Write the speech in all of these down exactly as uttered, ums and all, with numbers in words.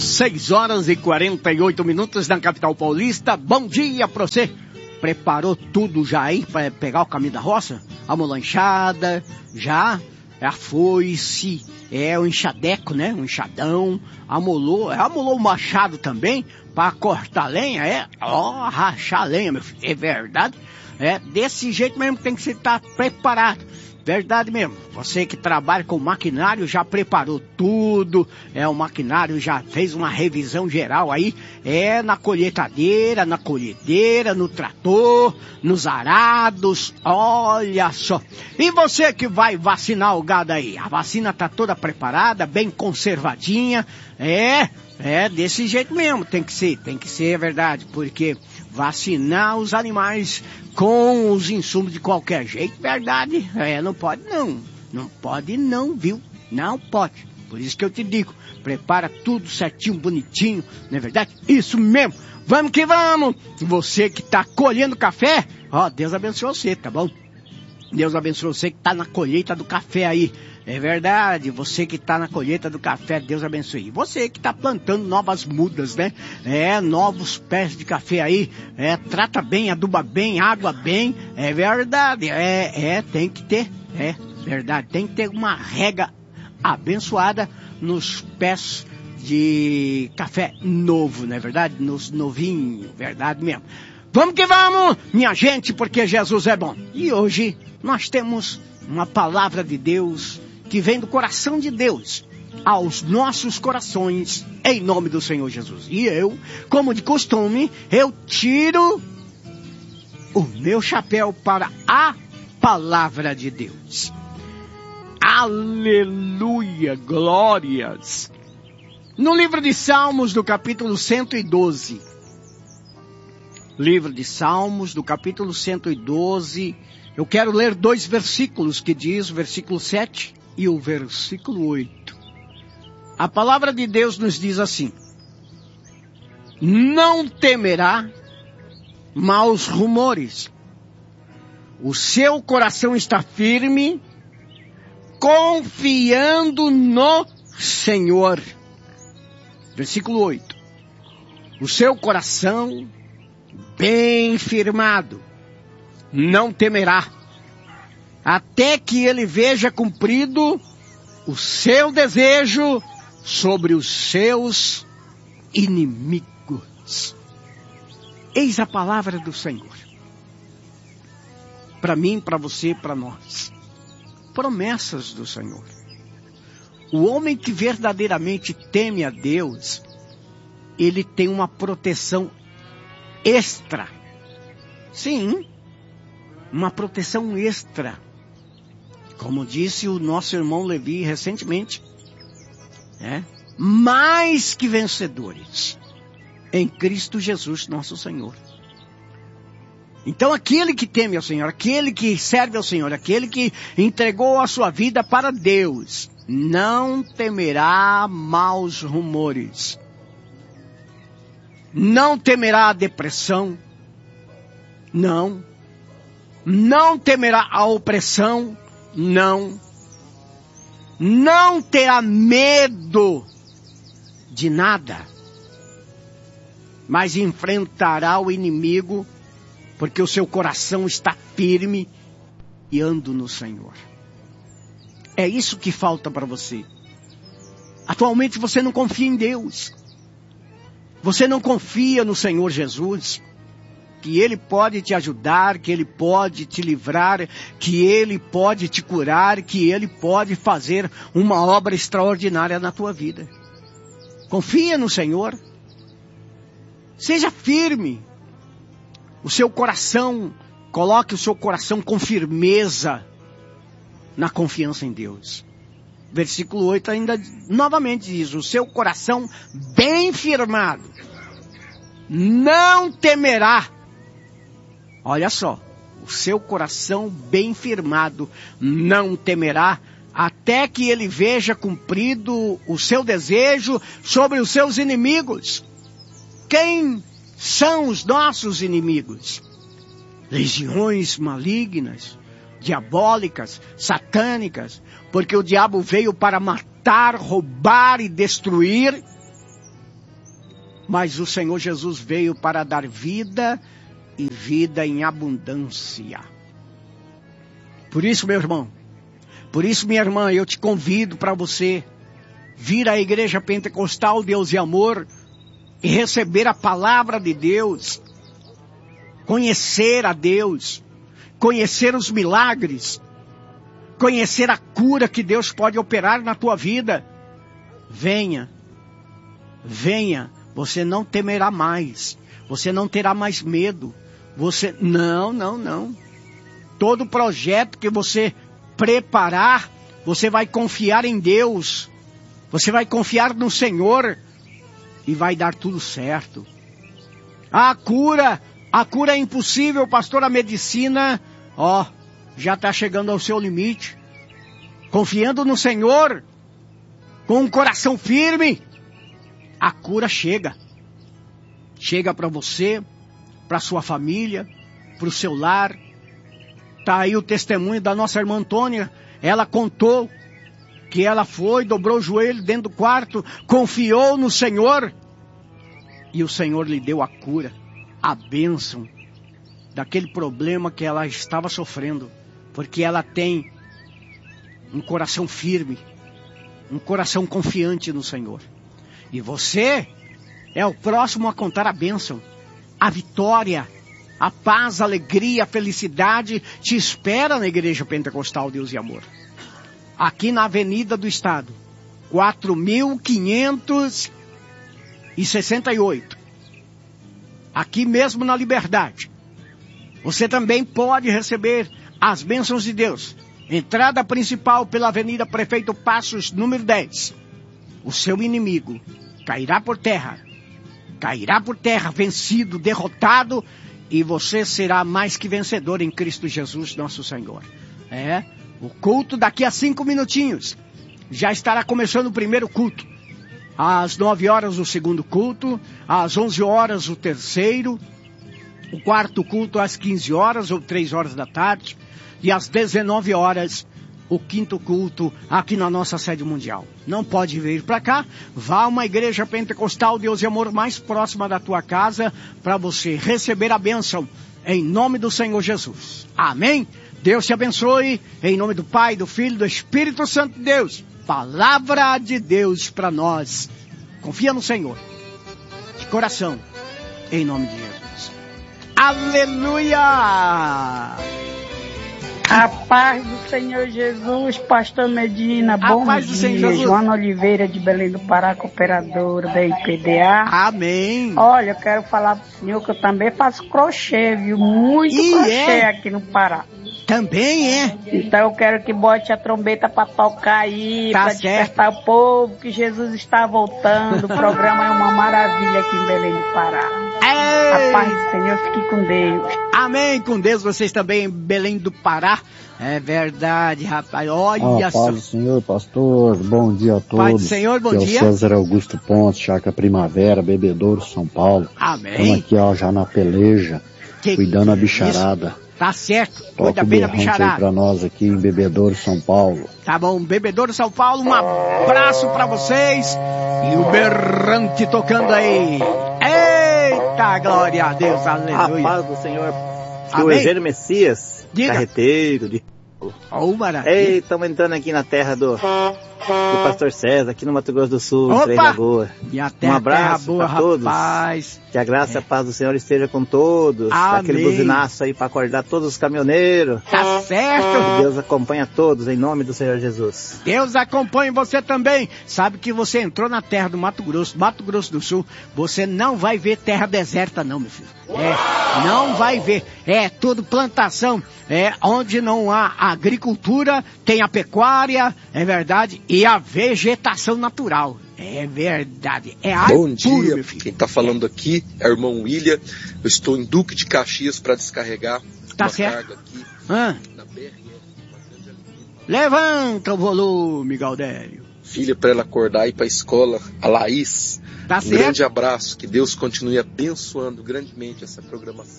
seis horas e quarenta e oito minutos na capital paulista. Bom dia pra você. Preparou tudo já aí para pegar o caminho da roça? A molanchada, já? A foice, é o enxadeco, né? O enxadão. Amolou, amolou o machado também para cortar lenha, é? Ó, oh, rachar lenha, meu filho. É verdade? É, desse jeito mesmo tem que estar preparado. Verdade mesmo, você que trabalha com maquinário já preparou tudo, é, o maquinário já fez uma revisão geral aí, é na colheitadeira, na colhedeira, no trator, nos arados, olha só. E você que vai vacinar o gado aí, a vacina tá toda preparada, bem conservadinha, é, é desse jeito mesmo, tem que ser, tem que ser, é verdade, porque vacinar os animais com os insumos de qualquer jeito, verdade, é, não pode não, não pode não, viu, não pode, por isso que eu te digo, prepara tudo certinho, bonitinho, não é verdade? Isso mesmo, vamos que vamos, você que tá colhendo café, ó, Deus abençoe você, tá bom? Deus abençoe você que tá na colheita do café aí, é verdade, você que está na colheita do café, Deus abençoe. E você que está plantando novas mudas, né? É, novos pés de café aí, é, trata bem, aduba bem, água bem, é verdade, é, é, tem que ter, é verdade, tem que ter uma rega abençoada nos pés de café novo, não é verdade? Nos novinhos, verdade mesmo. Vamos que vamos, minha gente, porque Jesus é bom. E hoje nós temos uma palavra de Deus que vem do coração de Deus aos nossos corações, em nome do Senhor Jesus. E eu, como de costume, eu tiro o meu chapéu para a palavra de Deus. Aleluia, glórias. No livro de Salmos, do capítulo cento e doze. Livro de Salmos, do capítulo cento e doze. Eu quero ler dois versículos que diz, o versículo sete e o versículo oito. A palavra de Deus nos diz assim: não temerá maus rumores. O seu coração está firme, confiando no Senhor. Versículo oito. O seu coração bem firmado, não temerá, até que ele veja cumprido o seu desejo sobre os seus inimigos. Eis a palavra do Senhor. Para mim, para você, para nós. Promessas do Senhor. O homem que verdadeiramente teme a Deus, ele tem uma proteção extra. Sim, uma proteção extra. Como disse o nosso irmão Levi recentemente, é, mais que vencedores em Cristo Jesus nosso Senhor. Então aquele que teme ao Senhor, aquele que serve ao Senhor, aquele que entregou a sua vida para Deus, não temerá maus rumores, não temerá a depressão, não, não temerá a opressão, não, não terá medo de nada, mas enfrentará o inimigo, porque o seu coração está firme e anda no Senhor. É isso que falta para você. Atualmente você não confia em Deus. Você não confia no Senhor Jesus, que Ele pode te ajudar, que Ele pode te livrar, que Ele pode te curar, que Ele pode fazer uma obra extraordinária na tua vida. Confia no Senhor. Seja firme. O seu coração, coloque o seu coração com firmeza na confiança em Deus. Versículo oito ainda novamente diz, o seu coração bem firmado não temerá. Olha só, o seu coração bem firmado não temerá, até que ele veja cumprido o seu desejo sobre os seus inimigos. Quem são os nossos inimigos? Legiões malignas, diabólicas, satânicas, porque o diabo veio para matar, roubar e destruir. mas o Senhor Jesus veio para dar vida e vida em abundância. Por isso, meu irmão, por isso, minha irmã, eu te convido para você vir à Igreja Pentecostal Deus e Amor e receber a palavra de Deus, conhecer a Deus, conhecer os milagres, conhecer a cura que Deus pode operar na tua vida. Venha, venha, você não temerá mais, você não terá mais medo, você, não, não, não. Todo projeto que você preparar, você vai confiar em Deus, você vai confiar no Senhor e vai dar tudo certo. A cura, a cura é impossível, pastor, a medicina, ó, já está chegando ao seu limite. Confiando no Senhor, com um coração firme, a cura chega. Chega para você, para sua família, para o seu lar. Está aí o testemunho da nossa irmã Antônia. Ela contou que ela foi, dobrou o joelho dentro do quarto, confiou no Senhor. E o Senhor lhe deu a cura, a bênção daquele problema que ela estava sofrendo. Porque ela tem um coração firme, um coração confiante no Senhor. E você é o próximo a contar a bênção, a vitória, a paz, a alegria, a felicidade te espera na Igreja Pentecostal Deus e Amor. Aqui na Avenida do Estado, quatro mil quinhentos e sessenta e oito. Aqui mesmo na Liberdade. Você também pode receber as bênçãos de Deus. Entrada principal pela Avenida Prefeito Passos, número dez. O seu inimigo cairá por terra. Cairá por terra, vencido, derrotado. E você será mais que vencedor em Cristo Jesus, nosso Senhor. É, o culto daqui a cinco minutinhos. Já estará começando o primeiro culto. Às nove horas o segundo culto. Às onze horas o terceiro. O quarto culto às quinze horas ou três horas da tarde. E às dezenove horas, o quinto culto aqui na nossa sede mundial. Não pode vir para cá? Vá a uma igreja pentecostal Deus e Amor mais próxima da tua casa para você receber a bênção em nome do Senhor Jesus. Amém? Deus te abençoe em nome do Pai, do Filho e do Espírito Santo de Deus. Palavra de Deus para nós. Confia no Senhor. De coração. Em nome de Jesus. Aleluia! A paz do Senhor Jesus, pastor Medina, bom paz do Senhor dia, Jesus. Joana Oliveira de Belém do Pará, cooperadora da I P D A. Amém. Olha, eu quero falar pro senhor que eu também faço crochê, viu? Muito E crochê é? aqui no Pará. Também é. Então eu quero que bote a trombeta para tocar aí, Tá para certo. despertar o povo, que Jesus está voltando. O programa é uma maravilha aqui em Belém do Pará. Ei. A paz do Senhor, fique com Deus. Amém, com Deus, vocês também em Belém do Pará. É verdade, rapaz, olha Ah, só. paz do Senhor, pastor, bom dia a todos. Pai do Senhor, bom aqui dia. É o César Augusto Pontes, Chácara Primavera, Bebedouro, São Paulo. Amém. Estamos aqui, ó, já na peleja, Que cuidando que a é bicharada. isso? Tá certo, Toca cuida o bem da berrante aí bicharada. pra nós aqui em Bebedouro, São Paulo. Tá bom, Bebedouro São Paulo, um abraço pra vocês. E o berrante tocando aí. Eita, glória a Deus, A aleluia. paz do Senhor. Amém. O Eugênio Messias, Diga. carreteiro. De... Oh, maravilha. Ei, estamos entrando aqui na terra do, do Pastor César, aqui no Mato Grosso do Sul, Opa! Três Lagoas. E até Um a terra abraço boa, pra todos. rapaz. Que a graça e a paz do Senhor esteja com todos. Amém. Aquele buzinaço aí para acordar todos os caminhoneiros. Tá certo. Que Deus acompanha todos, em nome do Senhor Jesus. Deus acompanhe você também. Sabe que você entrou na terra do Mato Grosso, Mato Grosso do Sul. Você não vai ver terra deserta não, meu filho. É, não vai ver. É tudo plantação. É onde não há agricultura, tem a pecuária, é verdade, e a vegetação natural. É verdade. É ar Bom puro, dia, meu filho. quem está falando aqui é o irmão William. Eu estou em Duque de Caxias para descarregar Tá uma certo. carga aqui Ah, na B R S. Uma grande alegria. levanta o volume, Galdério. Filha, para ela acordar e ir para a escola, a Laís. Tá Um certo. grande abraço, que Deus continue abençoando grandemente essa programação.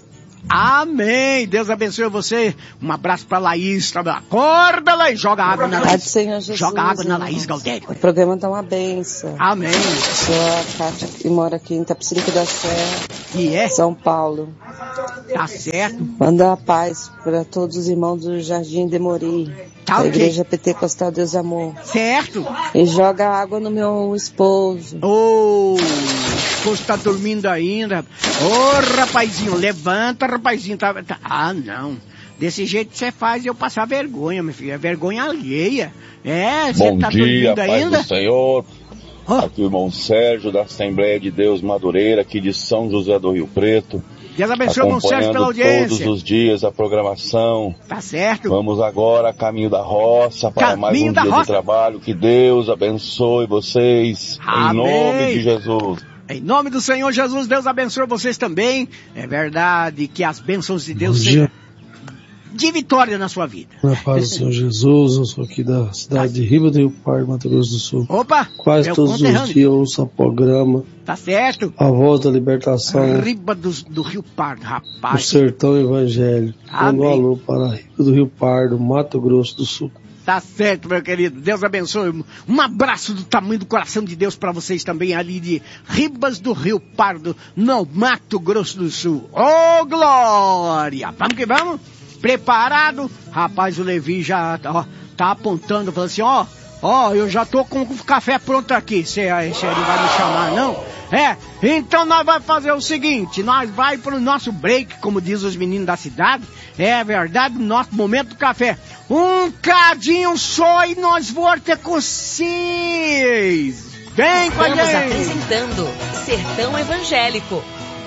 Amém. Deus abençoe você. Um abraço pra Laís. Acorda, Laís. Joga água na Laís. Senhor Jesus, Joga água na Laís, Galdério. O programa tá uma benção. Amém. Sou a Cátia e moro aqui em Itapecerica da Serra, E é? São Paulo. Tá certo. Manda a paz para todos os irmãos do Jardim de Mori, Tá da ok. Igreja Pentecostal Deus e Amor. Certo. E joga água no meu esposo. Ô, o esposo tá dormindo ainda. Ô, rapazinho, levanta, rapazinho. Tá, tá- Ah, não. Desse jeito você faz eu passar vergonha, meu filho. É vergonha alheia. É, você Bom tá dia, dormindo paz ainda? do Senhor. Ó, Aqui o irmão Sérgio da Assembleia de Deus Madureira, aqui de São José do Rio Preto. Deus abençoe, irmão Sérgio, pela Acompanhando audiência. todos os dias a programação. Tá certo. Vamos agora a caminho da roça para mais Caminho um da dia roça. de trabalho. Que Deus abençoe vocês. Amém. Em nome de Jesus. Em nome do Senhor Jesus, Deus abençoe vocês também. É verdade que as bênçãos de Deus Bom sejam dia. de vitória na sua vida. Na paz do Senhor Jesus, eu sou aqui da cidade de Riba do Rio Pardo, Mato Grosso do Sul. Opa, Quase meu todos os conterrâneo. dias eu ouço o programa Tá certo. A Voz da Libertação, Riba do, do Rio Pardo, do rapaz. Sertão Evangélico. Mando um Amém. alô para Riba do Rio Pardo, Mato Grosso do Sul. Tá certo, meu querido. Deus abençoe. Um abraço do tamanho do coração de Deus para vocês também ali de Ribas do Rio Pardo, no Mato Grosso do Sul. Ô, glória! Vamos que vamos? Preparado? Rapaz, o Levi já ó, tá apontando, falando assim, ó, ó, eu já tô com o café pronto aqui. Você aí não vai me chamar, não? É, então nós vamos fazer o seguinte, nós vai pro nosso break, como diz os meninos da cidade. É verdade, nosso momento do café. Um cadinho só e nós voltamos com vocês. Vem com a Estamos gente. apresentando Sertão Evangélico.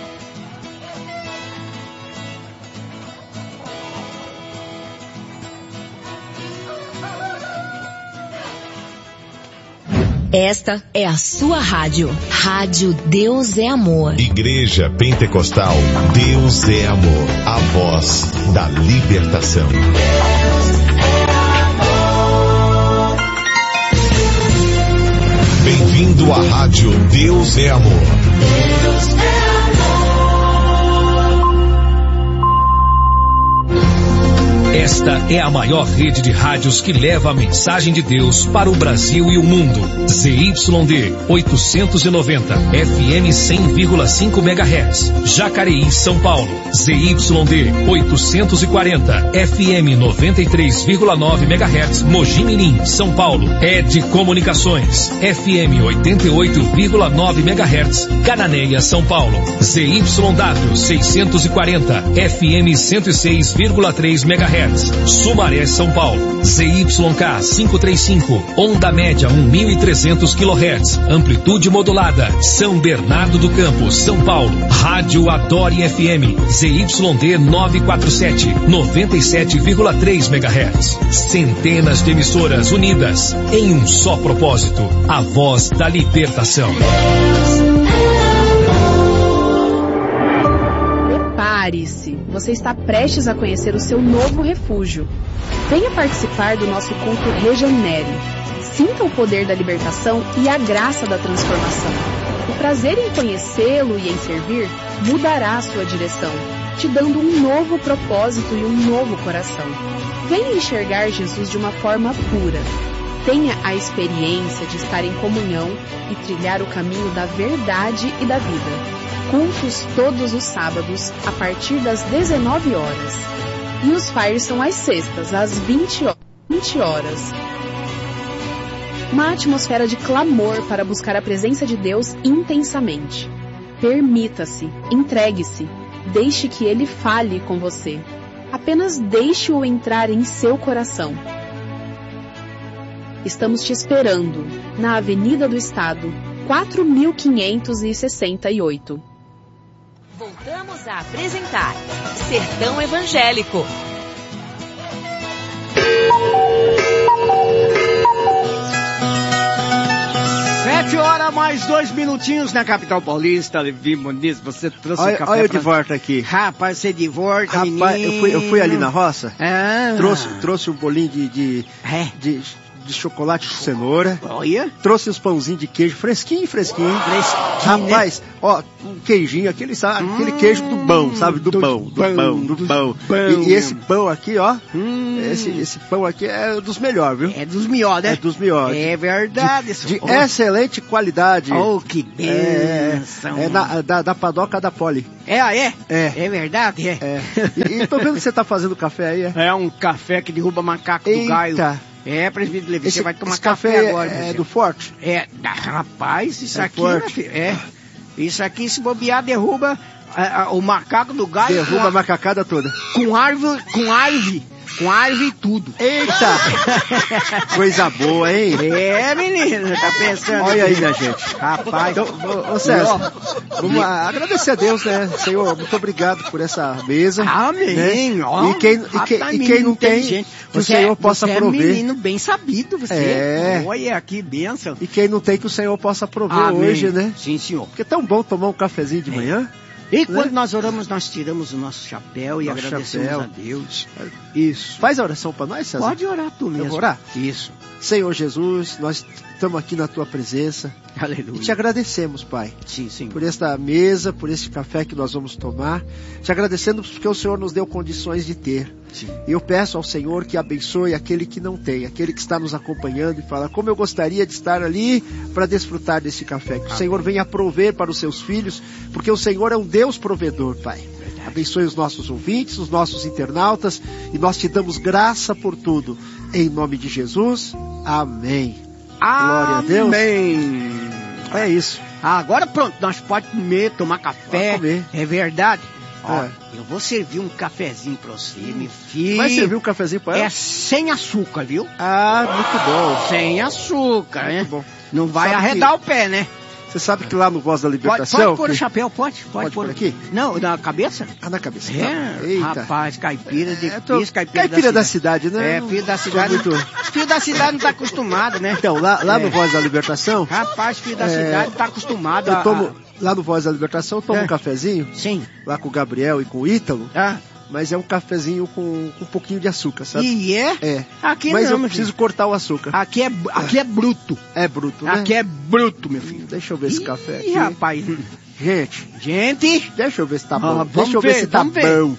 Esta é a sua rádio. Rádio Deus é Amor. Igreja Pentecostal Deus é Amor. A voz da libertação. Bem-vindo à rádio Deus é Amor. Deus é amor. Esta é a maior rede de rádios que leva a mensagem de Deus para o Brasil e o mundo. Z Y D oitocentos e noventa, F M cem vírgula cinco megahertz, Jacareí, São Paulo. Z Y D oitocentos e quarenta, F M noventa e três vírgula nove megahertz, Mogi Mirim, São Paulo. Ed Comunicações, F M oitenta e oito vírgula nove megahertz, Cananéia, São Paulo. Z Y W seiscentos e quarenta, F M cento e seis vírgula três megahertz, Sumaré, São Paulo. Z Y K quinhentos e trinta e cinco, onda média mil e trezentos quilohertz, amplitude modulada, São Bernardo do Campo, São Paulo. Rádio Adore F M, Z Y D novecentos e quarenta e sete, noventa e sete vírgula três megahertz. Centenas de emissoras unidas em um só propósito, a voz da libertação. Prepare-se, você está prestes a conhecer o seu novo refúgio. Venha participar do nosso culto Regenere. Sinta o poder da libertação e a graça da transformação. O prazer em conhecê-lo e em servir mudará a sua direção, te dando um novo propósito e um novo coração. Venha enxergar Jesus de uma forma pura. Tenha a experiência de estar em comunhão e trilhar o caminho da verdade e da vida. Cultos todos os sábados, a partir das dezenove horas. E os fires são às sextas, às vinte horas. Uma atmosfera de clamor para buscar a presença de Deus intensamente. Permita-se, entregue-se, deixe que Ele fale com você. Apenas deixe-o entrar em seu coração. Estamos te esperando, na Avenida do Estado, quatro mil quinhentos e sessenta e oito. Voltamos a apresentar Sertão Evangélico. Sete horas mais dois minutinhos na capital paulista. Levi Muniz, você trouxe olha, o café. Olha eu pra... de volta aqui. Rapaz, você de volta, Rapaz, menino. eu fui, eu fui ali na roça. Ah. Trouxe, trouxe um bolinho de, de, é. de, de chocolate com cenoura. Olha. Trouxe os pãozinhos de queijo fresquinho, fresquinho. Fresquinho, rapaz, né? Ó, um queijinho, aquele, sabe, hum, aquele queijo do bom, sabe? Do, do pão, do pão, pão, do pão. pão. E, e esse pão aqui, ó, hum. esse, esse pão aqui é dos melhores, viu? É dos melhores, né? É dos melhores. É verdade. De, de oh. excelente qualidade. Oh, que bênção. É, é na, da, da padoca da Poli. É, é? É. É verdade, é. é. E, e tô vendo que você tá fazendo café aí, é? É um café que derruba macaco Eita. do galho. É, presbítero Levi, você vai tomar esse café, café agora. É, é do Forte? É, rapaz, isso é aqui, forte. é, isso aqui se bobear derruba a, a, o macaco do galho. Derruba a, a macacada toda. Com árvore, com árvore. Com árvore e tudo. Eita! Coisa boa, hein? É, menino, tá pensando. Olha aí, minha gente. Rapaz. Então, ô, ô César, vamos agradecer a Deus, né? Senhor, muito obrigado por essa mesa. Amém. Né? Ó, e, quem, e, quem, e quem não tem, gente. que o você Senhor é, possa você prover. É menino bem sabido, você. É. Olha, que bênção. E quem não tem, que o Senhor possa prover Amém. hoje, né? Sim, senhor. Porque é tão bom tomar um cafezinho de é. manhã. E quando né? nós oramos, nós tiramos o nosso chapéu e nosso agradecemos chapéu. a Deus. Isso. Faz a oração para nós, César? Pode orar tu mesmo. Eu vou orar? Isso. Senhor Jesus, nós estamos aqui na tua presença. Aleluia. E te agradecemos, Pai. Sim, sim. Por esta mesa, por este café que nós vamos tomar. Te agradecemos porque o Senhor nos deu condições de ter. Sim. E eu peço ao Senhor que abençoe aquele que não tem, aquele que está nos acompanhando e fala, como eu gostaria de estar ali para desfrutar desse café. Que o Senhor venha prover para os seus filhos, porque o Senhor é um Deus provedor, Pai. Verdade. Abençoe os nossos ouvintes, os nossos internautas, e nós te damos graça por tudo. Em nome de Jesus, amém. Glória a Deus. Amém. É isso. Agora pronto, nós podemos comer, tomar café. Pode comer. É verdade. Ó, é. eu vou servir um cafezinho pra você, meu filho. Vai servir um cafezinho pra ela? É sem açúcar, viu? Ah, muito bom. Sem açúcar, né? Muito bom. Não vai Sabe arredar que... o pé, né? Você sabe que lá no Voz da Libertação... Pode, pode pôr que... o chapéu, pode? Pode, pode pôr aqui? Não, na cabeça? Ah, na cabeça. É, Eita. rapaz, caipira de é, tô... isso, caipira, caipira da, da cidade, cidade, né? É, filho da cidade. Muito... Filho da cidade não tá acostumado, né? Então, lá, lá é. no Voz da Libertação... Rapaz, filho da é... cidade tá acostumado eu a... tomo... Lá no Voz da Libertação eu tomo é. um cafezinho. Sim. Lá com o Gabriel e com o Ítalo. Ah. Mas é um cafezinho com, com um pouquinho de açúcar, sabe? E é? É. Aqui Mas não, eu preciso filho. cortar o açúcar. Aqui é, aqui é bruto. É bruto, né? Aqui é bruto, meu filho. Deixa eu ver esse café aqui. Ih, rapaz. Gente. Gente. Deixa eu ver se tá bom. Ah, Deixa eu ver, ver se tá ver. bom.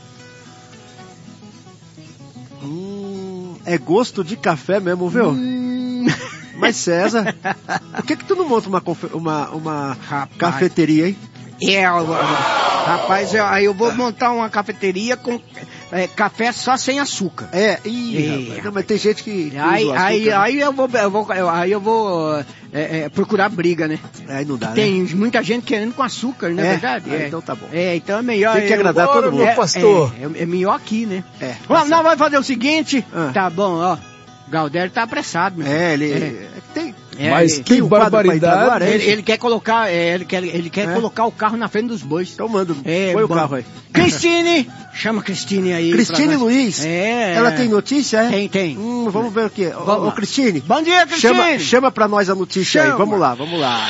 Hum, é gosto de café mesmo, viu? Hum. Mas César, por que que tu não monta uma, uma, uma cafeteria, hein? É, rapaz, eu, aí eu vou montar uma cafeteria com é, café só sem açúcar. É, ih, é. Rapaz, não, mas tem gente que... Aí, usa aí, açúcar, aí eu vou, eu vou, aí eu vou é, é, procurar briga, né? Aí não dá, tem né? muita gente querendo com açúcar, não é, é verdade? Ah, é. Então tá bom. É, então é melhor... Tem que agradar eu, todo mundo. É, pastor. É, é, é melhor aqui, né? É. Vamos, nós vamos fazer o seguinte, ah. tá bom, ó. Galdério tá apressado, meu. É, ele... É. Tem... É, Mas ele, que barbaridade. Agora, ele, ele quer colocar, é, ele quer, ele quer é. colocar o carro na frente dos bois. Então manda, é, põe bom. o carro aí. Cristine! Chama a Cristine aí. Cristine Luiz? É. Ela tem notícia, é? Tem, tem. Hum, vamos ver o quê? Ô, ô, Cristine. Bom dia, Cristine! Chama, chama pra nós a notícia chama. aí. Vamos lá, vamos lá.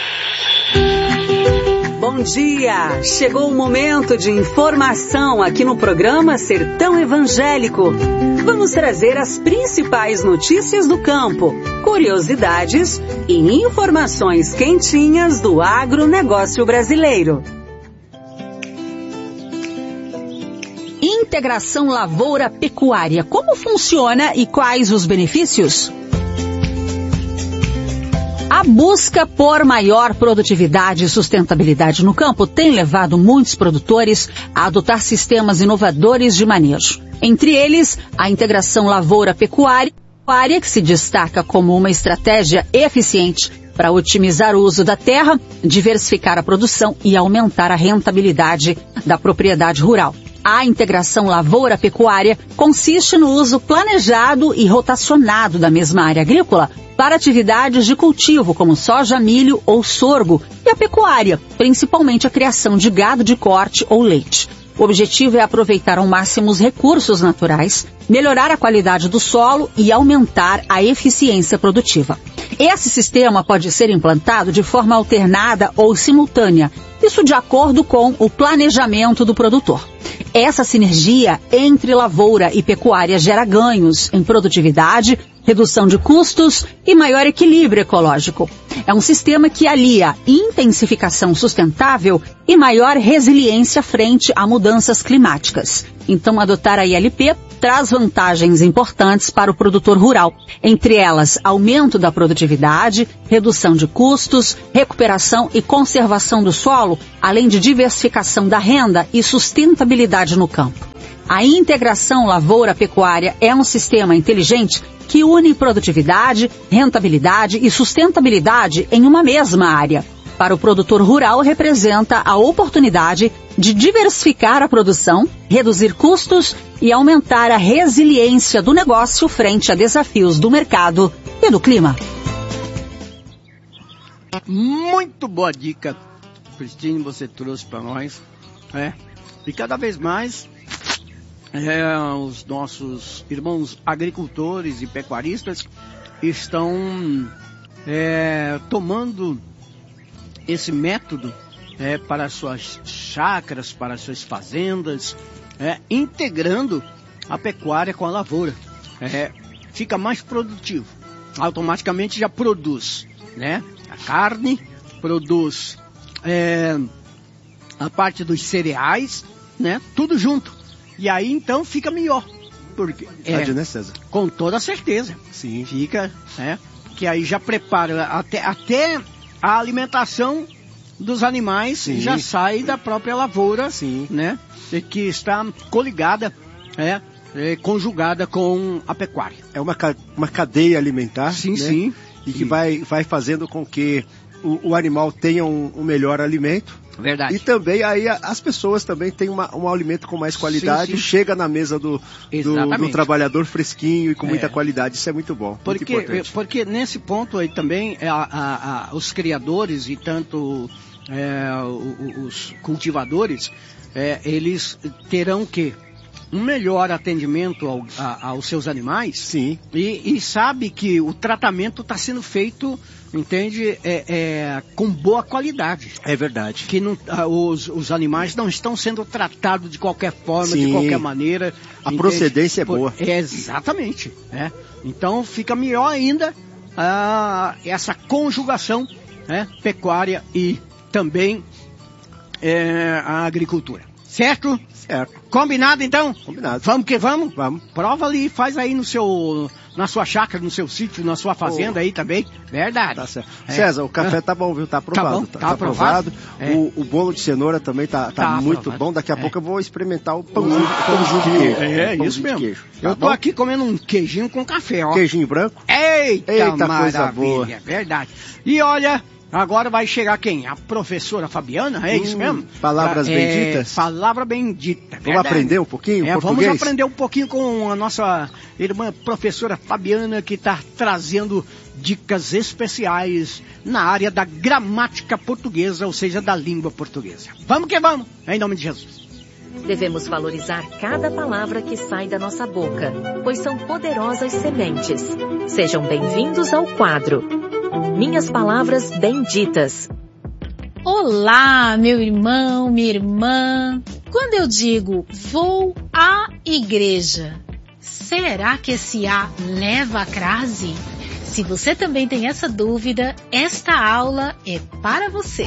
Bom dia! Chegou o momento de informação aqui no programa Sertão Evangélico. Vamos trazer as principais notícias do campo, curiosidades e informações quentinhas do agronegócio brasileiro. Integração lavoura-pecuária. Como funciona e quais os benefícios? A busca por maior produtividade e sustentabilidade no campo tem levado muitos produtores a adotar sistemas inovadores de manejo. Entre eles, a integração lavoura-pecuária, que se destaca como uma estratégia eficiente para otimizar o uso da terra, diversificar a produção e aumentar a rentabilidade da propriedade rural. A integração lavoura-pecuária consiste no uso planejado e rotacionado da mesma área agrícola para atividades de cultivo como soja, milho ou sorgo, e a pecuária, principalmente a criação de gado de corte ou leite. O objetivo é aproveitar ao máximo os recursos naturais, melhorar a qualidade do solo e aumentar a eficiência produtiva. Esse sistema pode ser implantado de forma alternada ou simultânea, isso de acordo com o planejamento do produtor. Essa sinergia entre lavoura e pecuária gera ganhos em produtividade, redução de custos e maior equilíbrio ecológico. É um sistema que alia intensificação sustentável e maior resiliência frente a mudanças climáticas. Então, adotar a I L P traz vantagens importantes para o produtor rural. Entre elas, aumento da produtividade, redução de custos, recuperação e conservação do solo, além de diversificação da renda e sustentabilidade no campo. A integração lavoura-pecuária é um sistema inteligente que une produtividade, rentabilidade e sustentabilidade em uma mesma área. Para o produtor rural, representa a oportunidade de diversificar a produção, reduzir custos e aumentar a resiliência do negócio frente a desafios do mercado e do clima. Muito boa dica, Cristine, você trouxe para nós. É. E cada vez mais é, os nossos irmãos agricultores e pecuaristas estão é, tomando esse método é, para as suas chácaras, para as suas fazendas, é, integrando a pecuária com a lavoura. É, fica mais produtivo, automaticamente já produz, né, a carne, produz é, a parte dos cereais, né, tudo junto. E aí então fica melhor. Porque, é, né, César? Com toda certeza. Sim. Fica, né? Que aí já prepara até, até a alimentação dos animais. Sim. Já sai da própria lavoura. Sim. Né? Que está coligada, é, é, conjugada com a pecuária. É uma, uma cadeia alimentar. Sim, né? sim. E que vai, vai fazendo com que o, o animal tenha um, um melhor alimento. Verdade. E também aí as pessoas também têm uma, um alimento com mais qualidade, sim, sim. Chega na mesa do, do, do trabalhador fresquinho e com é. muita qualidade. Isso é muito bom. Porque, muito importante. Porque nesse ponto aí também a, a, a, os criadores e tanto é, os cultivadores, é, eles terão que um melhor atendimento ao, a, aos seus animais. Sim. E, e sabe que o tratamento está sendo feito, entende, é, é, com boa qualidade. É verdade. Que não, os, os animais não estão sendo tratados de qualquer forma, sim. de qualquer maneira. A entende? Procedência é boa. É, exatamente. É. Então fica melhor ainda ah, essa conjugação, né, pecuária e também é, a agricultura. Certo? Certo. Combinado, então? Combinado. Vamos que vamos? Vamos. Prova ali, faz aí no seu, na sua chácara, no seu sítio, na sua fazenda oh. aí também. Verdade. Tá certo. É. César, o café tá bom, viu? Tá aprovado. Tá bom, tá, tá, tá aprovado. aprovado. É. O, o bolo de cenoura também tá, tá, tá muito aprovado. Bom. Daqui a é. pouco eu vou experimentar o pãozinho, oh. pãozinho de queijo. É, é isso mesmo. Queijo. Tá eu tô bom? Aqui comendo um queijinho com café, ó. Queijinho branco? Eita, Eita maravilha, coisa boa. Verdade. E olha... Agora vai chegar quem? A professora Fabiana, é hum, isso mesmo? Palavras pra, benditas. É, palavra bendita. Vamos verdade. aprender um pouquinho é, português? Vamos aprender um pouquinho com a nossa irmã professora Fabiana, que está trazendo dicas especiais na área da gramática portuguesa, ou seja, da língua portuguesa. Vamos que vamos, em nome de Jesus. Devemos valorizar cada palavra que sai da nossa boca, pois são poderosas sementes. Sejam bem-vindos ao quadro Minhas Palavras Benditas. Olá, meu irmão, minha irmã. Quando eu digo vou à igreja, será que esse A leva a crase? Se você também tem essa dúvida, esta aula é para você.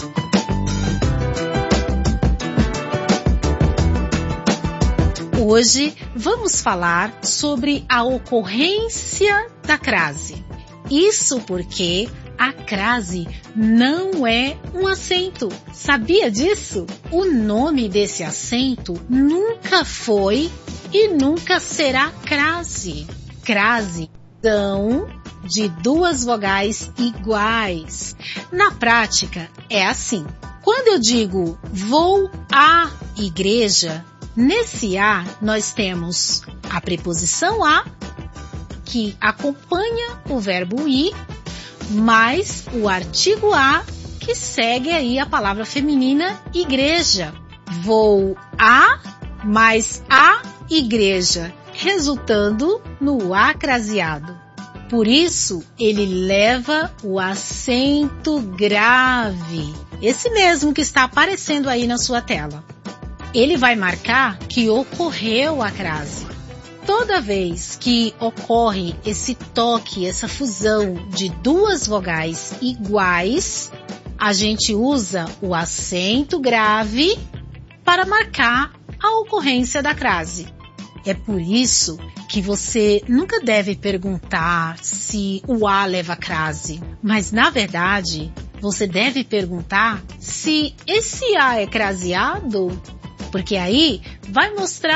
Hoje vamos falar sobre a ocorrência da crase. Isso porque a crase não é um acento. Sabia disso? O nome desse acento nunca foi e nunca será crase. Crase são de duas vogais iguais. Na prática é assim. Quando eu digo vou à igreja, nesse A nós temos a preposição a, que acompanha o verbo ir, mais o artigo a, que segue aí a palavra feminina igreja. Vou a mais a igreja, resultando no acraseado. Por isso, ele leva o acento grave, esse mesmo que está aparecendo aí na sua tela. Ele vai marcar que ocorreu a crase. toda vez que ocorre esse toque, essa fusão de duas vogais iguais, a gente usa o acento grave para marcar a ocorrência da crase. É por isso que você nunca deve perguntar se o A leva crase, mas na verdade você deve perguntar se esse A é craseado, porque aí vai mostrar